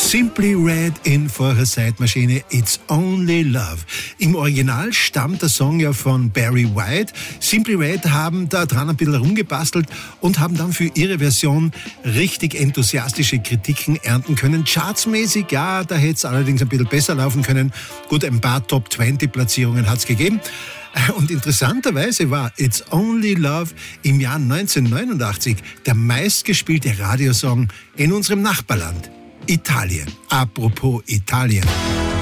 Simply Red in vorher Zeitmaschine It's Only Love. Im Original stammt der Song ja von Barry White. Simply Red haben da dran ein bisschen rumgebastelt und haben dann für ihre Version richtig enthusiastische Kritiken ernten können. Chartsmäßig, ja, da hätte es allerdings ein bisschen besser laufen können. Gut, ein paar Top 20 Platzierungen hat es gegeben. Und interessanterweise war It's Only Love im Jahr 1989 der meistgespielte Radiosong in unserem Nachbarland, Italien. Apropos Italien.